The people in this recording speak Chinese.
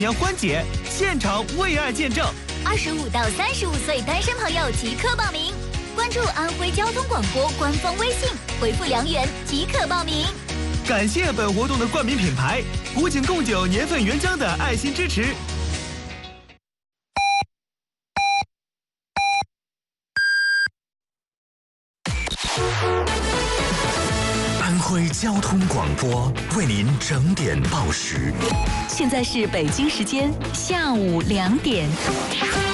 娘欢节现场为爱见证。 25到35岁单身朋友即刻报名，关注安徽交通广播官方微信，回复2元即可报名。 感谢本活动的冠名品牌古井贡酒年份原浆的爱心支持。 安徽交通广播为您整点报时。 现在是北京时间下午2点。